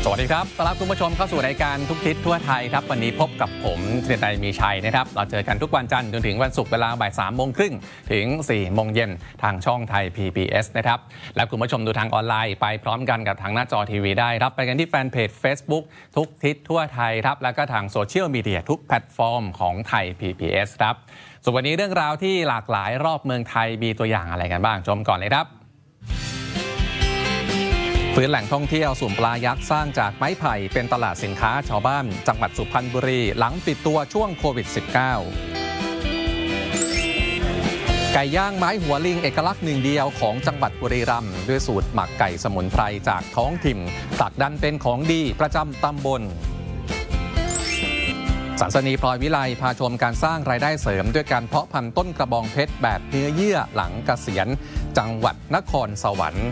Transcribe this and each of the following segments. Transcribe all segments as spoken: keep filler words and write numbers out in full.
สวัสดีครับต้อนรับคุณผู้ชมเข้าสู่รายการทุกทิศทั่วไทยครับวันนี้พบกับผมเทียนไตรมีชัยนะครับเราเจอกันทุกวันจันทร์จนถึงวันศุกร์เวลาบ่ายสามโมงครึ่งถึงสี่โมงเย็นทางช่องไทย พี บี เอส นะครับและคุณผู้ชมดูทางออนไลน์ไปพร้อมกันกับทางหน้าจอทีวีได้รับไปกันที่แฟนเพจ Facebook ทุกทิศทั่วไทยครับแล้วก็ทางโซเชียลมีเดียทุกแพลตฟอร์มของไทย พี บี เอส ครับส่วนวันนี้เรื่องราวที่หลากหลายรอบเมืองไทยมีตัวอย่างอะไรกันบ้างชมก่อนเลยครับฟื้นแหล่งท่องเที่ยวสุ่มปลายักษ์สร้างจากไม้ไผ่เป็นตลาดสินค้าชาวบ้านจังหวัดสุพรรณบุรีหลังปิดตัวช่วงโควิด สิบเก้า ไก่ย่างไม้หัวลิงเอกลักษณ์หนึ่งเดียวของจังหวัดบุรีรัมย์ด้วยสูตรหมักไก่สมุนไพรจากท้องถิ่นผลักดันเป็นของดีประจำตำบลสันสนีพลอยวิไลพาชมการสร้างรายได้เสริมด้วยการเพาะพันธุ์ต้นกระบองเพชรแบบเนื้อเยื่อหลังเกษียณจังหวัดนครสวรรค์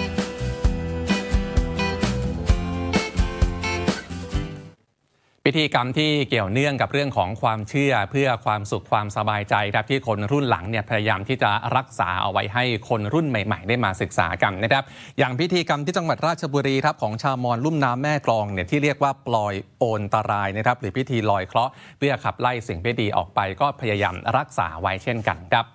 พิธีกรรมที่เกี่ยวเนื่องกับเรื่องของความเชื่อเพื่อความสุขความสบายใจครับที่คนรุ่นหลังเนี่ยพยายามที่จะรักษาเอาไว้ให้คนรุ่นใหม่ๆได้มาศึกษากันนะครับอย่างพิธีกรรมที่จังหวัดราชบุรีครับของชาวมอญลุ่มน้ำแม่กลองเนี่ยที่เรียกว่าปลอยโอนตรายนะครับหรือพิธีลอยเคราะห์เพื่อขับไล่สิ่งไม่ดีออกไปก็พยายามรักษาไว้เช่นกันครับ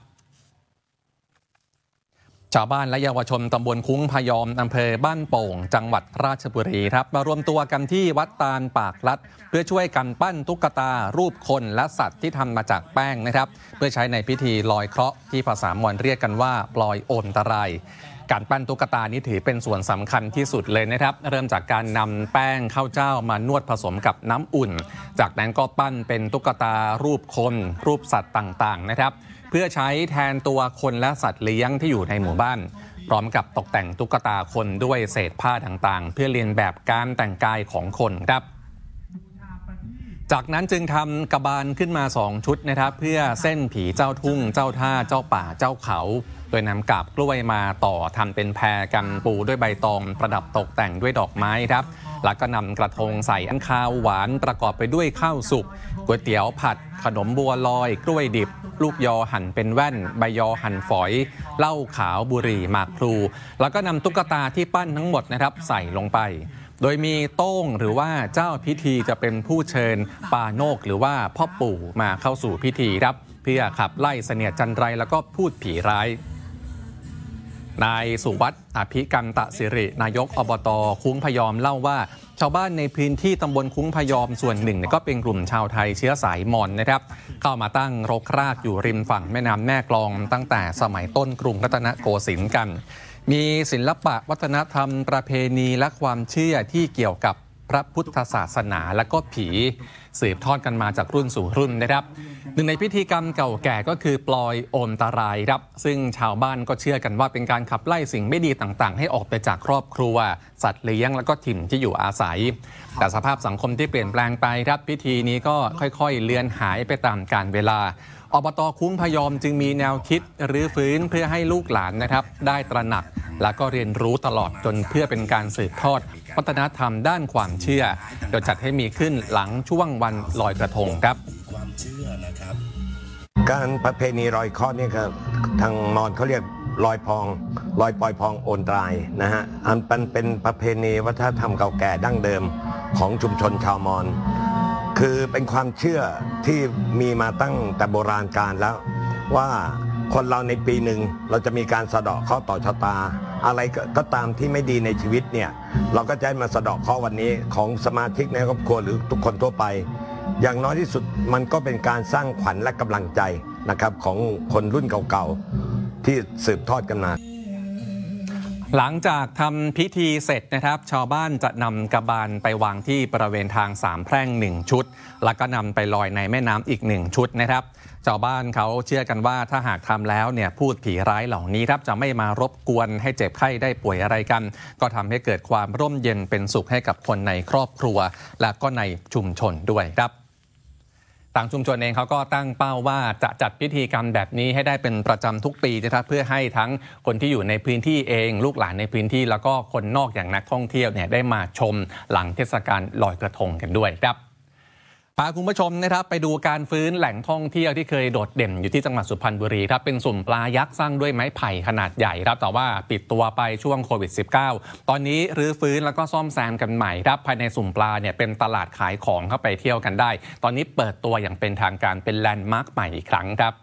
ชาวบ้านและเยาวชนตำบลคุ้งพยอมอำเภอบ้านโป่งจังหวัดราชบุรีครับมารวมตัวกันที่วัดตาลปากลัดเพื่อช่วยกันปั้นตุ๊กตารูปคนและสัตว์ที่ทำมาจากแป้งนะครับเพื่อใช้ในพิธีลอยเคราะห์ที่ภาษามอญเรียกกันว่าปลอยโอนตรายการปั้นตุ๊กตานี้ถือเป็นส่วนสำคัญที่สุดเลยนะครับเริ่มจากการนำแป้งข้าวเจ้ามานวดผสมกับน้ำอุ่นจากนั้นก็ปั้นเป็นตุ๊กตารูปคนรูปสัตว์ต่างๆนะครับเพื่อใช้แทนตัวคนและสัตว์เลี้ยงที่อยู่ในหมู่บ้านพร้อมกับตกแต่งตุ๊กตาคนด้วยเศษผ้าต่างๆเพื่อเลียนแบบการแต่งกายของคนครับจากนั้นจึงทำกระบาลขึ้นมาสองชุดนะครับเพื่อเส้นผีเจ้าทุ่งเจ้าท่าเจ้าป่าเจ้าเขาโดยนำกาบกล้วยมาต่อทำเป็นแพรกันปูด้วยใบตองประดับตกแต่งด้วยดอกไม้ครับแล้วก็นำกระทงใส่อันคาวหวานประกอบไปด้วยข้าวสุกก๋วยเตี๋ยวผัดขนมบัวลอยกล้วยดิบลูกยอหั่นเป็นแว่นใบยอหั่นฝอยเหล้าขาวบุหรี่หมากพลูแล้วก็นำตุ๊กตาที่ปั้นทั้งหมดนะครับใส่ลงไปโดยมีโต้งหรือว่าเจ้าพิธีจะเป็นผู้เชิญปาโนกหรือว่าพ่อปู่มาเข้าสู่พิธีครับเพื่อขับไล่เสนียดจันไรแล้วก็พูดผีร้ายนายสุวัฒน์อภิกันตสิรินายกอบต.คุ้งพยอมเล่าว่าชาวบ้านในพื้นที่ตำบลคุ้งพยอมส่วนหนึ่งก็เป็นกลุ่มชาวไทยเชื้อสายมอญนะครับเข้ามาตั้งรกรากอยู่ริมฝั่งแม่น้ำแม่กลองตั้งแต่สมัยต้นกรุงรัตนโกสินทร์กันมีศิลปะวัฒนธรรมประเพณีและความเชื่อที่เกี่ยวกับพระพุทธศาสนาและก็ผีสืบทอดกันมาจากรุ่นสู่รุ่นนะครับหนึ่งในพิธีกรรมเก่าแก่ก็คือปลอยโอนตรายครับซึ่งชาวบ้านก็เชื่อกันว่าเป็นการขับไล่สิ่งไม่ดีต่างๆให้ออกไปจากครอบครัวสัตว์เลี้ยงและก็ถิ่นที่อยู่อาศัยแต่สภาพสังคมที่เปลี่ยนแปลงไปครับพิธีนี้ก็ค่อยๆเลือนหายไปตามกาลเวลาอบต.คุ้งพยอมจึงมีแนวคิดรื้อฟื้นเพื่อให้ลูกหลานนะครับได้ตระหนักและก็เรียนรู้ตลอดจนเพื่อเป็นการสืบทอดวัฒนธรรมด้านความเชื่อโดยจัดให้มีขึ้นหลังช่วงวันลอยกระทงครับความเชื่อนะครับการประเพณีลอยเคราะห์นี่ครับทางมอญเขาเรียกลอยพองลอยปอยพองโอนตรายนะฮะอันเป็นเป็นประเพณีวัฒนธรรมเก่าแก่ดั้งเดิมของชุมชนชาวมอญคือเป็นความเชื่อที่มีมาตั้งแต่โบราณกาลแล้วว่าคนเราในปีหนึ่งเราจะมีการสะเดาะเคราะห์ต่อชะตาอะไรก็ตามที่ไม่ดีในชีวิตเนี่ยเราก็จะมาสะเดาะเคราะห์วันนี้ของสมาชิกในครอบครัวหรือทุกคนทั่วไปอย่างน้อยที่สุดมันก็เป็นการสร้างขวัญและกำลังใจนะครับของคนรุ่นเก่าๆที่สืบทอดกันมาหลังจากทำพิธีเสร็จนะครับชาวบ้านจะนำกระบาลไปวางที่บริเวณทางสามแพร่งหนึ่งชุดแล้วก็นำไปลอยในแม่น้ำอีกหนึ่งชุดนะครับชาวบ้านเขาเชื่อกันว่าถ้าหากทำแล้วเนี่ยพูดผีร้ายเหล่านี้ครับจะไม่มารบกวนให้เจ็บไข้ได้ป่วยอะไรกันก็ทำให้เกิดความร่มเย็นเป็นสุขให้กับคนในครอบครัวและก็ในชุมชนด้วยครับทางชุมชนเองเขาก็ตั้งเป้าว่าจะจัดพิธีกรรมแบบนี้ให้ได้เป็นประจำทุกปีนะครับเพื่อให้ทั้งคนที่อยู่ในพื้นที่เองลูกหลานในพื้นที่แล้วก็คนนอกอย่างนักท่องเที่ยวเนี่ยได้มาชมหลังเทศกาลลอยกระทงกันด้วยครับพาคุณผู้ชมนะครับไปดูการฟื้นแหล่งท่องเที่ยวที่เคยโดดเด่นอยู่ที่จังหวัดสุพรรณบุรีครับเป็นสุ่มปลายักษ์สร้างด้วยไม้ไผ่ขนาดใหญ่ครับแต่ว่าปิดตัวไปช่วงโควิด สิบเก้า ตอนนี้รื้อฟื้นแล้วก็ซ่อมแซมกันใหม่ครับภายในสุ่มปลาเนี่ยเป็นตลาดขายของเข้าไปเที่ยวกันได้ตอนนี้เปิดตัวอย่างเป็นทางการเป็นแลนด์มาร์คใหม่อีกครั้งครับ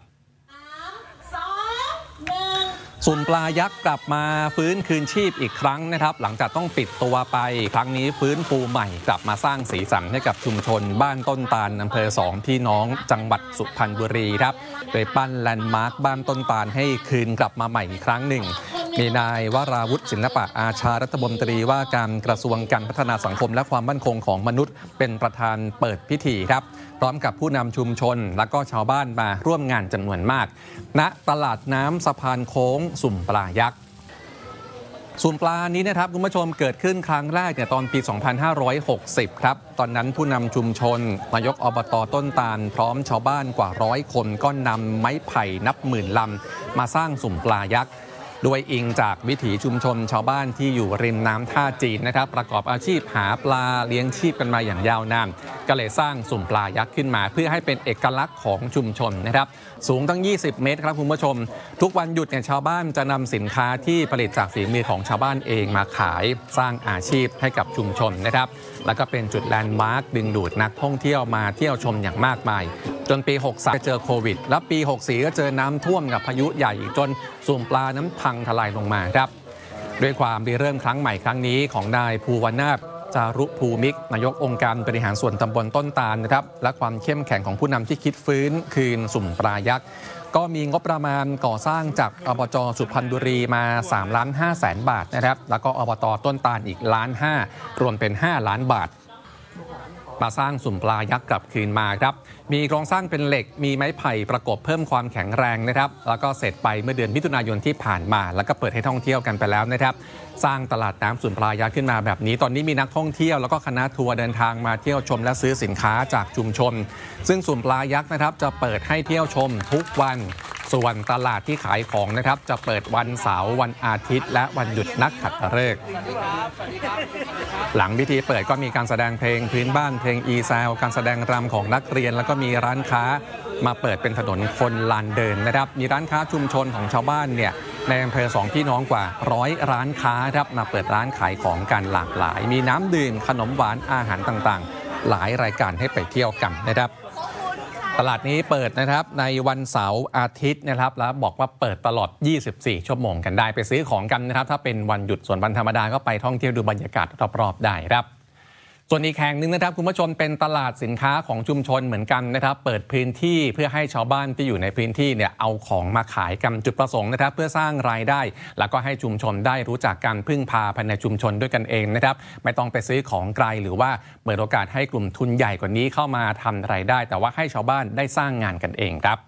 สุ่มปลายักษ์กลับมาฟื้นคืนชีพอีกครั้งนะครับหลังจากต้องปิดตัวไปครั้งนี้ฟื้นฟูใหม่กลับมาสร้างสีสันให้กับชุมชนบ้านต้นตาลอำเภอสองพี่น้องจังหวัดสุพรรณบุรีครับโดยปั้นแลนด์มาร์คบ้านต้นตาลให้คืนกลับมาใหม่อีกครั้งหนึ่งมีนายวราวุฒิศิลปะอาชารัฐมนตรีว่าการกระทรวงการพัฒนาสังคมและความมั่นคงของมนุษย์เป็นประธานเปิดพิธีครับพร้อมกับผู้นำชุมชนและก็ชาวบ้านมาร่วมงานจำนวนมากณตลาดน้ำสะพานโค้งสุ่มปลายักษ์สุ่มปลานี้นะครับคุณผู้ชมเกิดขึ้นครั้งแรกเนี่ยตอนปี สองพันห้าร้อยหกสิบ ครับตอนนั้นผู้นำชุมชนนายกอบต.ต้นตาลพร้อมชาวบ้านกว่าร้อยคนก็นำไม้ไผ่นับหมื่นลำมาสร้างสุ่มปลายักษ์โดยอิงจากวิถีชุมชนชาวบ้านที่อยู่ริมน้ำท่าจีนนะครับประกอบอาชีพหาปลาเลี้ยงชีพกันมาอย่างยาวนานก็เลยสร้างสุ่มปลายักษ์ขึ้นมาเพื่อให้เป็นเอกลักษณ์ของชุมชนนะครับสูงตั้งยี่สิบเมตรครับคุณผู้ชมทุกวันหยุดเนี่ยชาวบ้านจะนำสินค้าที่ผลิตจากฝีมือของชาวบ้านเองมาขายสร้างอาชีพให้กับชุมชนนะครับแล้วก็เป็นจุดแลนด์มาร์คดึงดูดนักท่องเที่ยวมาเที่ยวชมอย่างมากมายจนปีหกสามเจอโควิดแล้วปีหกสี่ก็เจอน้ำท่วมกับพายุใหญ่จนสุ่มปลาน้ำพังทลายลงมาครับด้วยความริเริ่มครั้งใหม่ครั้งนี้ของนายภูวนาถจารุภูมิกนายกองค์การบริหารส่วนตำบลต้นตาลนะครับและความเข้มแข็งของผู้นำที่คิดฟื้นคืนสุ่มปลายักษ์ก็มีงบประมาณก่อสร้างจากอบจ.สุพรรณบุรีมาสามล้านห้าแสนบาทนะครับแล้วก็อบต.ต้นตาลอีกล้านห้ารวมเป็นห้าล้านบาทมาสร้างสุ่มปลายักษ์กลับคืนมาครับมีโครงสร้างเป็นเหล็กมีไม้ไผ่ประกบเพิ่มความแข็งแรงนะครับแล้วก็เสร็จไปเมื่อเดือนมิถุนายนที่ผ่านมาแล้วก็เปิดให้ท่องเที่ยวกันไปแล้วนะครับสร้างตลาดน้ำสุ่มปลายักษ์ขึ้นมาแบบนี้ตอนนี้มีนักท่องเที่ยวแล้วก็คณะทัวร์เดินทางมาเที่ยวชมและซื้อสินค้าจากชุมชนซึ่งสุ่มปลายักษ์นะครับจะเปิดให้เที่ยวชมทุกวันส่วนตลาดที่ขายของนะครับจะเปิดวันเสาร์วันอาทิตย์และวันหยุดนักขัตฤกษ์หลังพิธีเปิดก็มีการแสดงเพลงพื้นบ้านเพลงอีแซวการแสดงรำของนักเรียนแล้วก็มีร้านค้ามาเปิดเป็นถนนคนลานเดินนะครับมีร้านค้าชุมชนของชาวบ้านเนี่ยในอำเภอสองพี่น้องกว่าร้อยร้านค้าครับมาเปิดร้านขายของกันหลากหลายมีน้ำดื่มขนมหวานอาหารต่างๆหลายรายการให้ไปเที่ยวกันนะครับตลาดนี้เปิดนะครับในวันเสาร์อาทิตย์นะครับแล้วบอกว่าเปิดตลอดยี่สิบสี่ชั่วโมงกันได้ไปซื้อของกันนะครับถ้าเป็นวันหยุดส่วนวันธรรมดาก็ไปท่องเที่ยวดูบรรยากาศรอบๆได้ครับส่วนอีกแห่งหนึ่งนะครับคุณผู้ชมเป็นตลาดสินค้าของชุมชนเหมือนกันนะครับเปิดพื้นที่เพื่อให้ชาวบ้านที่อยู่ในพื้นที่เนี่ยเอาของมาขายกันจุดประสงค์นะครับเพื่อสร้างรายได้แล้วก็ให้ชุมชนได้รู้จักการพึ่งพาภายในชุมชนด้วยกันเองนะครับไม่ต้องไปซื้อของไกลหรือว่าเปิดโอกาสให้กลุ่มทุนใหญ่กว่านี้เข้ามาทำรายได้แต่ว่าให้ชาวบ้านได้สร้างงานกันเองครับ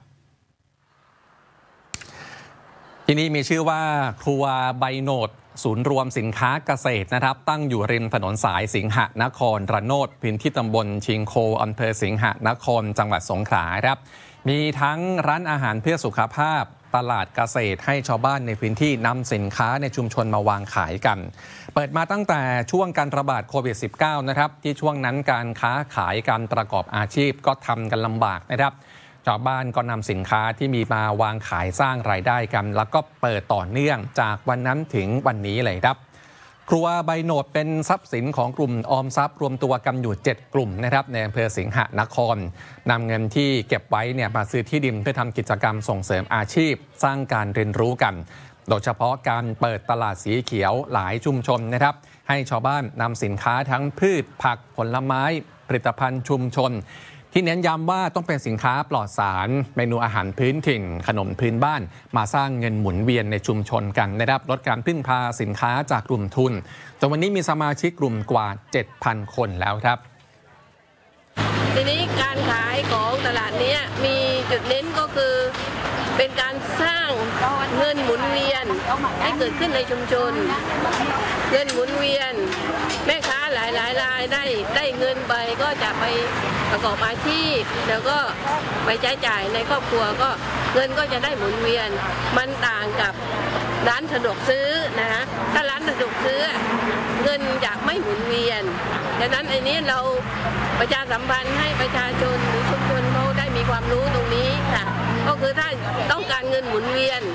ที่นี่มีชื่อว่าครัวใบโหนดศูนย์รวมสินค้าเกษตรนะครับตั้งอยู่ริมถนนสายสิงหนครระโนดพื้นที่ตำบลชิงโคอำเภอสิงหนครจังหวัดสงขลาครับมีทั้งร้านอาหารเพื่อสุขภาพตลาดเกษตรให้ชาวบ้านในพื้นที่นำสินค้าในชุมชนมาวางขายกันเปิดมาตั้งแต่ช่วงการระบาดโควิด สิบเก้า นะครับที่ช่วงนั้นการค้าขายการประกอบอาชีพก็ทำกันลำบากนะครับชาวบ้านก็นำสินค้าที่มีมาวางขายสร้างรายได้กันแล้วก็เปิดต่อเนื่องจากวันนั้นถึงวันนี้เลยครับครัวใบโหนดเป็นทรัพย์สินของกลุ่มออมทรัพย์รวมตัวกันอยู่เจ็ดกลุ่มนะครับในอำเภอสิงหนครนำเงินที่เก็บไว้เนี่ยมาซื้อที่ดินเพื่อทำกิจกรรมส่งเสริมอาชีพสร้างการเรียนรู้กันโดยเฉพาะการเปิดตลาดสีเขียวหลายชุมชนนะครับให้ชาวบ้านนำสินค้าทั้งพืชผักผลไม้ผลิตภัณฑ์ชุมชนที่เน้นย้ำว่าต้องเป็นสินค้าปลอดสารเมนูอาหารพื้นถิ่นขนมพื้นบ้านมาสร้างเงินหมุนเวียนในชุมชนกันนะครับลดการพึ่งพาสินค้าจากกลุ่มทุนจนวันนี้มีสมาชิกกลุ่มกว่า เจ็ดพัน คนแล้วครับทีนี้การขายของตลาดนี้มีจุดเน้นก็คือเป็นการสร้างเงินหมุนเวียนให้เกิดขึ้นในชุมชนเงินหมุนเวียนแม่ค้าหลายหลายรายได้ได้เงินไปก็จะไปประกอบอาชีพแล้วก็ไปใช้จ่ายในครอบครัวก็เงินก็จะได้หมุนเวียนมันต่างกับร้านสะดวกซื้อนะคะถ้าร้านสะดวกซื้อเงินจะไม่หมุนเวียนดังนั้นไอ้นี้เราประชาสัมพันธ์ให้ประชาชนหรือชุมชนเขาได้มีความรู้ตรงนี้ค่ะก็คือถ้าต้องการเงินหมุนเวียน